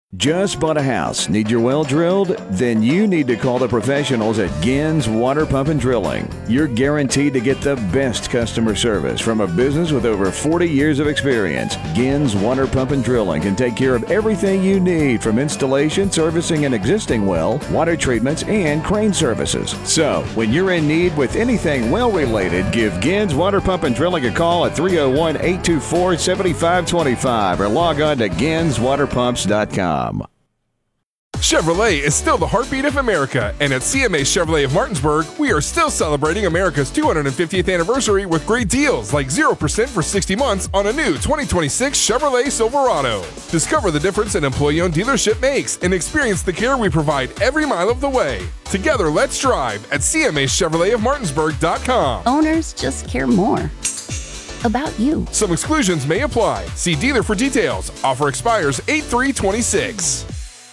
Just bought a house? Need your well drilled? Then you need to call the professionals at Gins Water Pump and Drilling. You're guaranteed to get the best customer service from a business with over 40 years of experience. Gins Water Pump and Drilling can take care of everything you need, from installation, servicing an existing well, water treatments, and crane services. So, when you're in need with anything well related, give Gins Water Pump and Drilling a call at 301-824-7525 or log on to ginswaterpumps.com. Chevrolet is still the heartbeat of America, and at CMA Chevrolet of Martinsburg, we are still celebrating America's 250th anniversary with great deals like 0% for 60 months on a new 2026 Chevrolet Silverado. Discover the difference an employee-owned dealership makes and experience the care we provide every mile of the way. Together, let's drive at CMAChevroletofMartinsburg.com. Owners just care more about you. Some exclusions may apply. See dealer for details. Offer expires 8/3/26.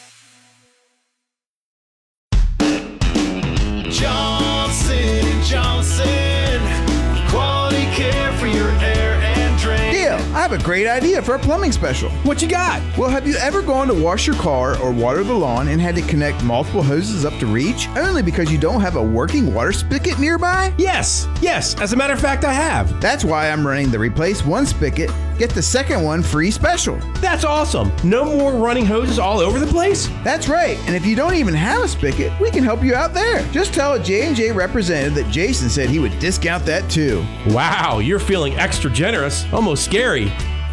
Johnson & Johnson, quality care for your air and drain. Yeah, I have a great idea for a plumbing special. What you got? Well, have you ever gone to wash your car or water the lawn and had to connect multiple hoses up to reach, only because you don't have a working water spigot nearby? Yes. As a matter of fact, I have. That's why I'm running the replace one spigot, get the second one free special. That's awesome. No more running hoses all over the place? That's right. And if you don't even have a spigot, we can help you out there. Just tell a J&J representative that Jason said he would discount that too. Wow, you're feeling extra generous. Almost scary.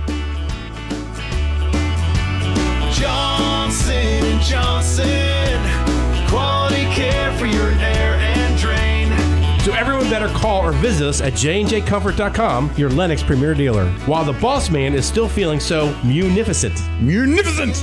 Johnson & Johnson, quality care for your air and drain. So everyone better call or visit us at jnjcomfort.com, your Lennox premier dealer, while the boss man is still feeling so munificent. Munificent!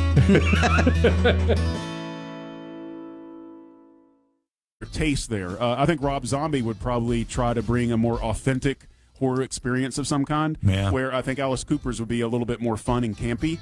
Taste there. I think Rob Zombie would probably try to bring a more authentic horror experience of some kind, where I think Alice Cooper's would be a little bit more fun and campy.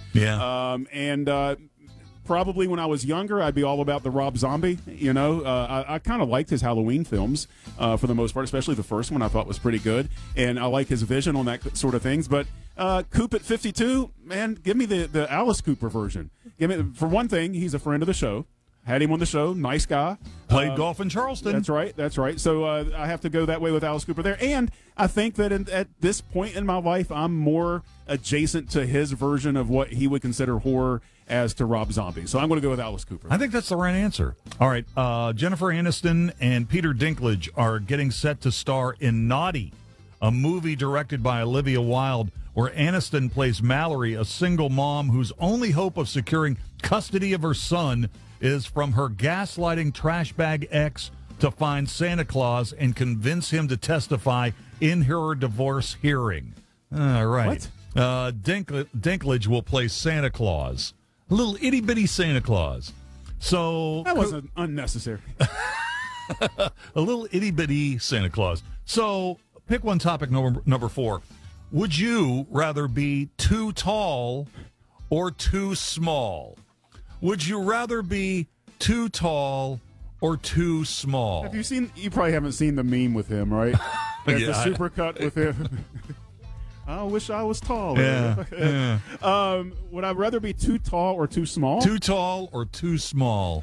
Probably when I was younger, I'd be all about the Rob Zombie. You know, I kind of liked his Halloween films for the most part, especially the first one I thought was pretty good. And I like his vision on that sort of things. But Coop at 52, man, give me the Alice Cooper version. For one thing, he's a friend of the show. Had him on the show, nice guy. Played golf in Charleston. That's right. So I have to go that way with Alice Cooper there. And I think that at this point in my life, I'm more adjacent to his version of what he would consider horror as to Rob Zombie. So I'm going to go with Alice Cooper. I think that's the right answer. All right, Jennifer Aniston and Peter Dinklage are getting set to star in Naughty, a movie directed by Olivia Wilde, where Aniston plays Mallory, a single mom whose only hope of securing custody of her son is from her gaslighting trash bag ex to find Santa Claus and convince him to testify in her divorce hearing. All right. What? Dinklage will play Santa Claus. A little itty-bitty Santa Claus. So that wasn't unnecessary. A little itty-bitty Santa Claus. So pick one topic, number 4. Would you rather be too tall or too small? Would you rather be too tall or too small? Have you seen? You probably haven't seen the meme with him, right? The supercut with him. I wish I was taller. Yeah. Would I rather be too tall or too small? Too tall or too small?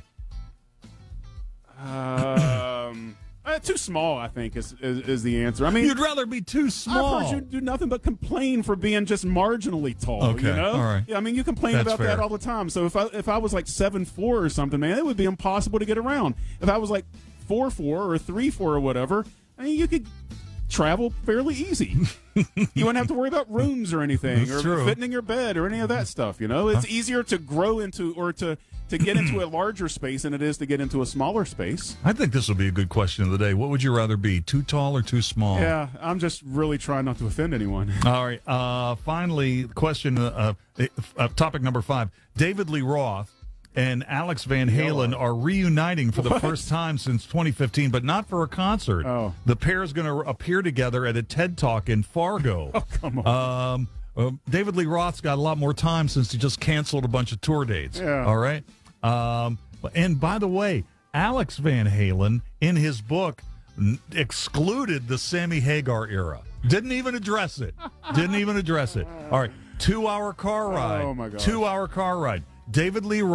Too small, I think, is the answer. I mean, you'd rather be too small. I've heard you do nothing but complain for being just marginally tall. Okay, you know? all right. Yeah, I mean, you complain That's about fair. that all the time. So if I was like 7'4" or something, man, it would be impossible to get around. If I was like 4'4" or 3'4" or whatever, I mean, you could travel fairly easy. You wouldn't have to worry about rooms or anything, That's or true. fitting in your bed or any of that stuff. You know, it's easier to grow into or to get into a larger space than it is to get into a smaller space. I think this will be a good question of the day. What would you rather be, too tall or too small? Yeah, I'm just really trying not to offend anyone. All right. Finally, question, topic number 5. David Lee Roth and Alex Van Halen are reuniting for the first time since 2015, but not for a concert. Oh. The pair is going to appear together at a TED Talk in Fargo. Oh, come on. David Lee Roth's got a lot more time since he just canceled a bunch of tour dates. Yeah. All right. And by the way, Alex Van Halen, in his book, excluded the Sammy Hagar era. Didn't even address it. All right. 2-hour car ride. Oh, my God. 2-hour car ride. David Lee